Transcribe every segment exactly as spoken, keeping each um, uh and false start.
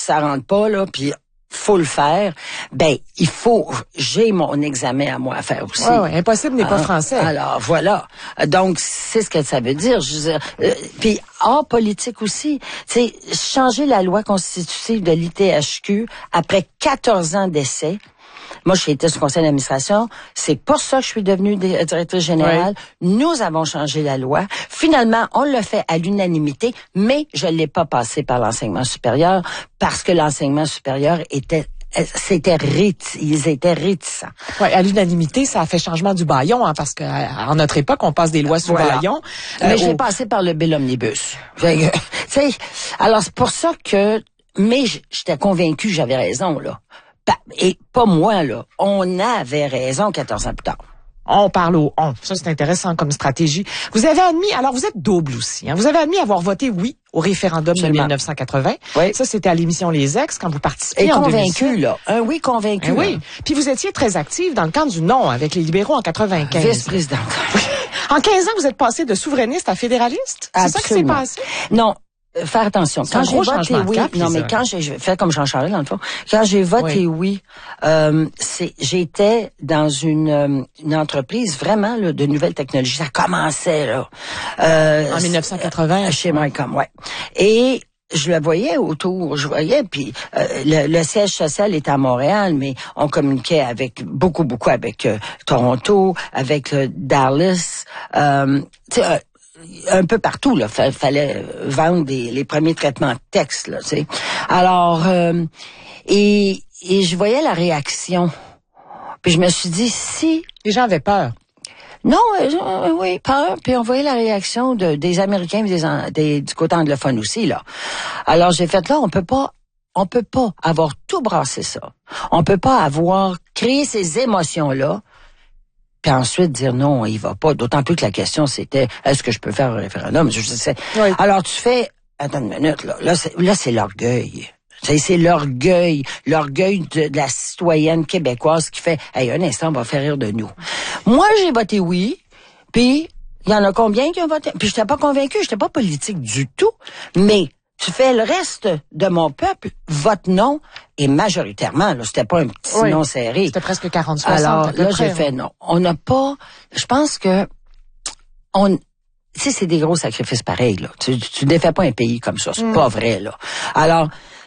ça rentre pas, là, puis faut le faire, ben il faut, j'ai mon examen à moi à faire aussi. Ouais, ouais, impossible n'est pas ah, français. Alors voilà, donc c'est ce que ça veut dire. Je veux dire, euh, puis hors politique aussi, c'est changer la loi constitutive de l'I T H Q après quatorze ans d'essai. Moi, j'ai été sur le conseil d'administration. C'est pour ça que je suis devenue directrice générale. Oui. Nous avons changé la loi. Finalement, on l'a fait à l'unanimité, mais je l'ai pas passé par l'enseignement supérieur parce que l'enseignement supérieur était C'était réti- ils étaient réticents. Ouais, à l'unanimité, ça a fait changement du bâillon, hein, parce que à notre époque, on passe des lois sous voilà. bâillon. Euh, mais au... j'ai passé par le bill omnibus. Tu sais, alors c'est pour ça que, mais j'étais convaincue que j'avais raison là. Et pas moi, là. On avait raison quatorze ans plus tard. On parle au on. Ça, c'est intéressant comme stratégie. Vous avez admis, alors vous êtes double aussi, hein. Vous avez admis avoir voté oui au référendum Absolument. de mille neuf cent quatre-vingts. Oui. Ça, c'était à l'émission Les Ex, quand vous participiez Et en convaincu, là. Un oui convaincu. Un oui. Puis vous étiez très active dans le camp du non avec les libéraux en quatre-vingt-quinze. Vice-présidente. En quinze ans, vous êtes passé de souverainiste à fédéraliste? C'est ça qui s'est passé? Non. Faire attention. Quand j'ai voté oui, cap, non, mais ça. quand j'ai fait comme Jean Charest, dans le fond, quand j'ai voté oui, oui euh, c'est, j'étais dans une, euh, une entreprise vraiment, là, de nouvelles technologies. Ça commençait, là. Euh, en mille neuf cent quatre-vingts. Chez Mycom, ouais. Et, je le voyais autour, je voyais, puis euh, le, le siège social était à Montréal, mais on communiquait avec beaucoup, beaucoup avec euh, Toronto, avec euh, Dallas, euh, tu sais, euh, un peu partout, là. F- fallait vendre des, les premiers traitements de texte, là, tu sais. Alors, euh, et, et je voyais la réaction. Puis je me suis dit, si... Les gens avaient peur. Non, euh, oui, peur. Puis on voyait la réaction de, des Américains et des, des, du côté anglophone aussi, là. Alors j'ai fait, là, on peut pas... On peut pas avoir tout brassé ça. On peut pas avoir créé ces émotions-là puis ensuite dire non, il va pas. D'autant plus que la question, c'était, est-ce que je peux faire un référendum? Je sais. Oui. Alors, tu fais, attends une minute, là, là, c'est, là, c'est l'orgueil. C'est, c'est l'orgueil, l'orgueil de, de la citoyenne québécoise qui fait, hey, un instant, on va faire rire de nous. Moi, j'ai voté oui, puis il y en a combien qui ont voté? Puis j'étais pas convaincue, j'étais pas politique du tout, mais tu fais le reste de mon peuple, vote non, et majoritairement, là, c'était pas un petit oui, non serré. C'était presque quarante soixante. Alors, là, j'ai fait non. On n'a pas, je pense que, on, tu sais, c'est des gros sacrifices pareils, là. Tu, tu défais pas un pays comme ça, c'est mm. pas vrai, là. Alors,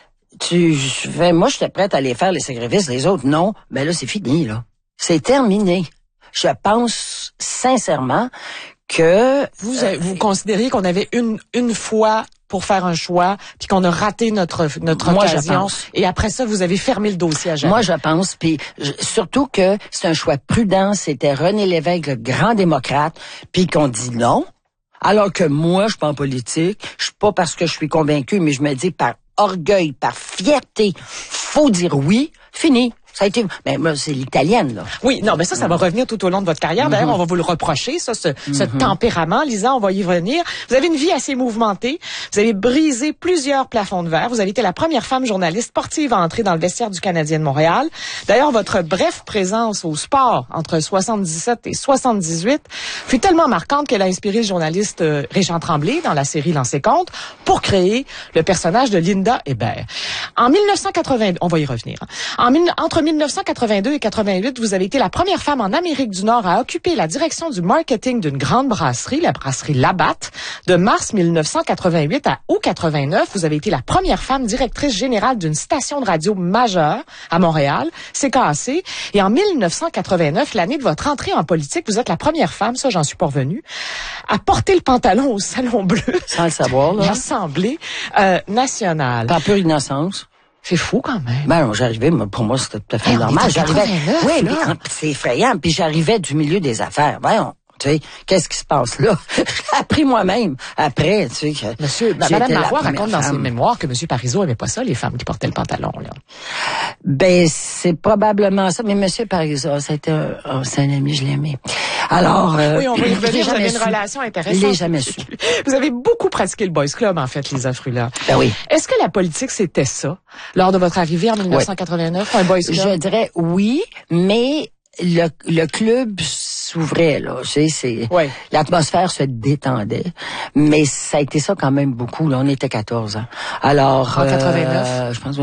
tu fais, moi, j'étais prête à aller faire les sacrifices, les autres, non. Ben là, c'est fini, là. C'est terminé. Je pense, sincèrement, que... Vous, euh, vous considériez qu'on avait une, une fois pour faire un choix, puis qu'on a raté notre notre moi, occasion, et après ça, vous avez fermé le dossier à jamais. Moi, je pense, puis surtout que c'est un choix prudent, c'était René Lévesque, le grand démocrate, puis qu'on dit non, alors que moi, je suis pas en politique, je suis pas parce que je suis convaincu, mais je me dis par orgueil, par fierté, faut dire oui, fini. Ça a été, mais moi, c'est l'italienne, là. Oui, non, mais ça, ça va revenir tout au long de votre carrière. D'ailleurs, mm-hmm. on va vous le reprocher, ça, ce, mm-hmm. ce tempérament. Lisa, on va y revenir. Vous avez une vie assez mouvementée. Vous avez brisé plusieurs plafonds de verre. Vous avez été la première femme journaliste sportive à entrer dans le vestiaire du Canadien de Montréal. D'ailleurs, votre brève présence au sport entre soixante-dix-sept et soixante-dix-huit fut tellement marquante qu'elle a inspiré le journaliste euh, Régent Tremblay dans la série Lancez compte pour créer le personnage de Linda Hébert. En mille neuf cent quatre-vingt-deux, on va y revenir. Hein. En, entre mille neuf cent quatre-vingt-deux et quatre-vingt-huit, vous avez été la première femme en Amérique du Nord à occuper la direction du marketing d'une grande brasserie, la brasserie Labatt. De mars mille neuf cent quatre-vingt-huit à août quatre-vingt-neuf, vous avez été la première femme directrice générale d'une station de radio majeure à Montréal, C K A C. Et en mille neuf cent quatre-vingt-neuf, l'année de votre entrée en politique, vous êtes la première femme, ça j'en suis pas revenue, à porter le pantalon au Salon Bleu. Sans le savoir, là. L'Assemblée euh, nationale. Par pure innocence. C'est fou quand même. Ben non, j'arrivais, pour moi c'était tout à fait hey, normal. J'arrivais, oui, là. mais c'est effrayant. Puis j'arrivais du milieu des affaires. Voyons, tu sais, qu'est-ce qui se passe là? J'ai appris moi-même après, tu sais. Que Monsieur, ben, Madame Marois raconte dans ses mémoires que Monsieur Parizeau aimait pas ça, les femmes qui portaient le pantalon, là. Ben, c'est probablement ça. Mais Monsieur Parizeau, c'était un, oh, c'est un ami, je l'aimais. Alors, euh, oui, on va y revenir. Vous avez une relation intéressante. Je l'ai jamais su. Vous avez beaucoup pratiqué le Boys Club, en fait, Lisa Frula. Ben oui. Est-ce que la politique, c'était ça, lors de votre arrivée en mille neuf cent quatre-vingt-neuf, oui. Un Boys Club? Je dirais oui, mais le, le club s'ouvrait, là. Tu sais, c'est, oui. L'atmosphère se détendait. Mais ça a été ça quand même beaucoup, là. On était quatorze ans. Alors, en quatre-vingt-neuf? Euh, je pense